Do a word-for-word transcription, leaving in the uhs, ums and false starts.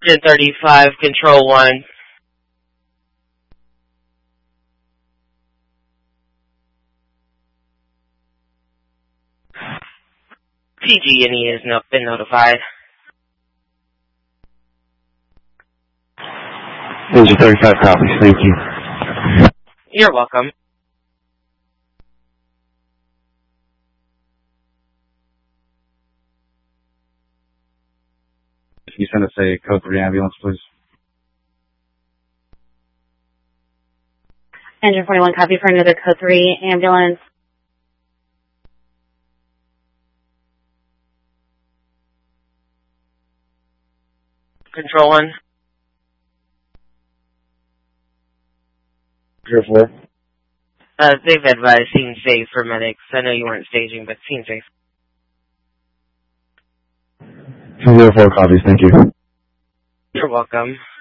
ten thirty-five, Control one. P G and E has not been notified. Engine thirty-five copies, thank you. You're welcome. Can you send us a code three ambulance, please? Engine forty-one, copy for another code three ambulance. Control one. Zero four. Uh, they've advised scene safe for medics. I know you weren't staging, but scene safe. Zero four copies, thank you. You're welcome.